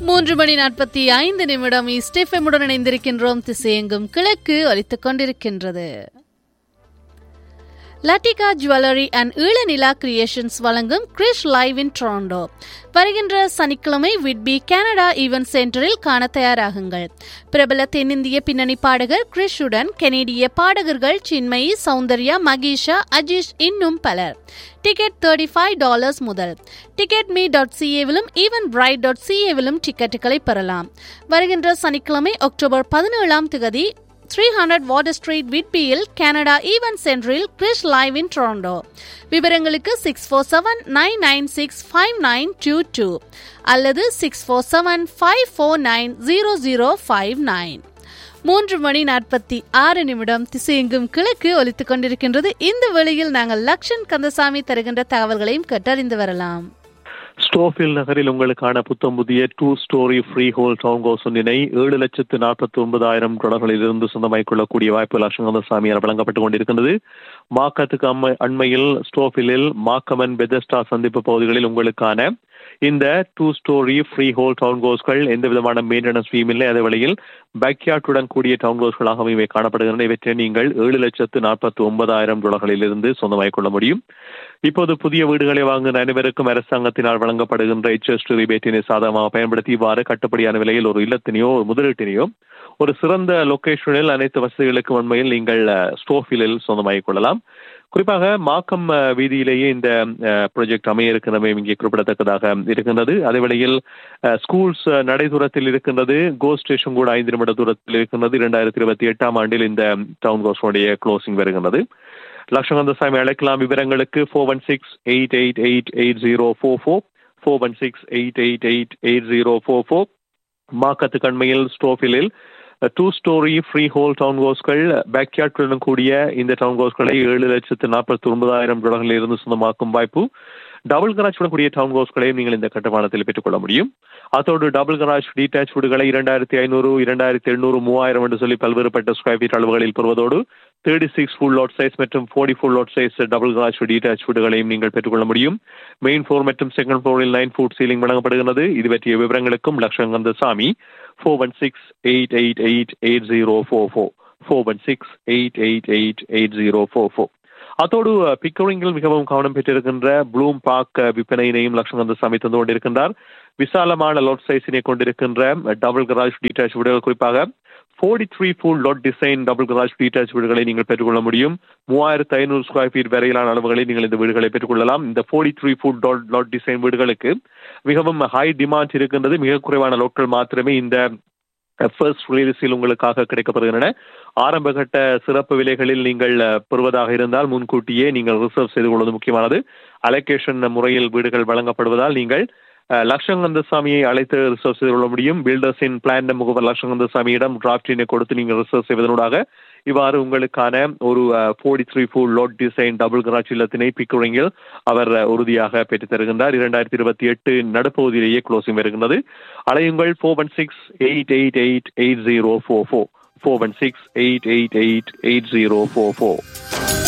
3:45 east எஃப்எம்முடன் இணைந்திருக்கின்றோம். திசையெங்கும் கிழக்கு ஒலித்துக் கொண்டிருக்கின்றது. Latika jewellery and Eelanila creations வழங்கும் கிரிஷ் லைவ் இன் டொரண்டோ. வருகின்ற சனிக்கிழமை விட்பி கனடா ஈவென்ட் சென்டரில் காண தயாராகுங்கள். பிரபல தென்னிந்திய பின்னணி பாடகர் கிரிஷுடன் கெனடிய பாடகர்கள் சின்மயி, சௌந்தர்யா, மகீஷா, அஜீஷ் இன்னும் பலர். டிக்கெட் $35 முதல். ticketme.ca-விலும் eventbrite.ca-விலும் டிக்கெட்டுகளை பெறலாம். வருகின்ற சனிக்கிழமை October 17 300 water street விட்பியில் Canada event சென்டரில் கிரிஷ் லைவ் இன் டொரண்டோ. விவரங்களுக்கு 6479965922 அல்லது 6475490059. 3:46 திசையெங்கும் கிழக்கு ஒலித்துக் கொண்டிருக்கின்றது. இந்த வேளையில் நாங்கள் லக்ஷன் கந்தசாமி தருகின்ற தகவல்களையும் கேட்டறிந்து வரலாம். ஸ்டோஃபில் நகரில் உங்களுக்கான புத்தம் புதிய 2 story free whole down house ஒன்றினை $7,49,000 சொந்தமாய் கொள்ளக்கூடிய வாய்ப்பு லட்சம் கந்தசாமியால் வழங்கப்பட்டுக் கொண்டிருக்கின்றது. மாக்கத்துக்கு அண்மையில் ஸ்டோஃபிலில் மாக்கமன் பெதஸ்டா சந்திப்பு பகுதிகளில் உங்களுக்கான இந்த 2 ஸ்டோரி ஃப்ரீ ஹோல் டவுன் ஹவுஸ்கள் எந்த விதமான மெயின்டெனன்ஸ் ஃபீம் இல்லை. அதே வேளையில் பேக்யார்டுடன் கூடிய டவுன் ஹவுஸ்களாக இவை காணப்படுகின்றன. இவற்றை நீங்கள் $7,49,000 சொந்தமாய் கொள்ள முடியும். இப்போது புதிய வீடுகளை வாங்கின அனைவருக்கும் அரசாங்கத்தினால் வழங்கப்படுகின்ற HST ரிபேட்டினை சாதகமாக பயன்படுத்தி இவ்வாறு கட்டுப்படியான விலையில் ஒரு இல்லத்தினையோ ஒரு முதலீட்டினையோ ஒரு சிறந்த லொகேஷனில் அனைத்து வசதிகளுக்கும் உண்மையில் நீங்கள் ஸ்டோஃபிலில் சொந்தமாகிக் கொள்ளலாம். குறிப்பாக மாக்கம் வீதியிலேயே இந்த ப்ராஜெக்ட் அமைய இருக்கின்றமை இங்கே குறிப்பிடத்தக்கதாக இருக்கின்றது. அதே வேளையில் ஸ்கூல்ஸ் நடைதூரத்தில் இருக்கின்றது. கோ ஸ்டேஷன் கூட 5 நிமிட தூரத்தில் இருக்கின்றது. 2028 ஆண்டில் இந்த டவுன் ஹவுஸுடைய க்ளோசிங் வருகின்றது. லட்சம் கந்தசாமி அழைக்கலாம். விவரங்களுக்கு 416-888-8044 416-888-8044. மாக்கத்து கண்மையில் ஸ்டோஃபிலில் 2 ஸ்டோரி ஃப்ரீ ஹோல் டவுன் ஹவுஸ்கள் பேக்யார்டுடன் கூடிய இந்த டவுன் ஹவுஸ்களை $7,49,000 சொந்தமாக்கும் வாய்ப்பு. டபுள் கராஜுடன் கூடிய டவுன் ஹவுஸ்களையும் நீங்கள் இந்த கட்டுமானத்தில் பெற்றுக்கொள்ள முடியும். அதோடு டபுள் கராஜ் டீடாச் வீடுகளை 2,500, 2,700, 3,000 என்று சொல்லி பல்வேறுபட்ட ஸ்கொயர் ஃபீட் அளவுகளில் பெறுவதோடு 36 ஃபுல் லாட் சைஸ் மற்றும் 40 full lot size double garage டீடாச் வீடுகளையும் நீங்கள் பெற்றுக்கொள்ள முடியும். மெயின் ஃப்ளோர் மற்றும் செகண்ட் ஃப்ளோரில் 9 ஃபுட் சீலிங் வழங்கப்படுகிறது. இது பற்றிய விவரங்களுக்கும் லட்சம் கந்தசாமி 416-888-8044 416-888-8044. அதோடு பிக்கரிங்கில் மிகவும் கவனம் பெற்றிருக்கின்ற ப்ளூம் பார்க் விற்பனையினையும் லட்சம் கந்தசாமி தந்து கொண்டிருக்கின்றார். விசாலமான லாட் சைஸினை கொண்டிருக்கின்ற டபுள் கராஜ் டீடாச் வீடுகள், குறிப்பாக 43 full lot design double garage டீடாச் வீடுகளை நீங்கள் பெற்றுக்கொள்ள முடியும். 3,500 ஸ்கொயர் ஃபீட் வரையிலான அளவுகளில் நீங்கள் இந்த வீடுகளை பெற்றுக்கொள்ளலாம். இந்த 43 ஃபுல் லாட் டிசைன் வீடுகளுக்கு மிகவும் ஹை டிமாண்ட் இருக்கின்றது. மிக குறைவான லோட்கள் மாத்திரமே இந்த ஃபர்ஸ்ட் ரிலீஸில் உங்களுக்காக கிடைக்கப்படுகின்றன. ஆரம்ப கட்ட சிறப்பு விலைகளில் நீங்கள் பெறுவதாக இருந்தால் முன்கூட்டியே நீங்கள் ரிசர்வ் செய்து கொள்வது முக்கியமானது. அலோகேஷன் முறையில் வீடுகள் வழங்கப்படுவதால் நீங்கள் லட்சம் கந்தசாமியை அழைத்து ரிசர்வ் செய்து கொள்ள முடியும். பில்டர்ஸின் பிளான் முகவர் லட்சம் கந்தசாமியிடம் டிராஃப்டினை கொடுத்து நீங்கள் ரிசர்வ் செய்வதனூடாக இவ்வாறு உங்களுக்கான ஒரு 43 full lot design double garage இல்லத்தினை பிக்கரிங்கில் அவர் உறுதியாக பெற்றுத் தருகின்றார். 2028 நடுப்பகுதியிலேயே க்ளோசிங் வருகின்றது. அழையுங்கள் 416-888-8044 416-888-8044.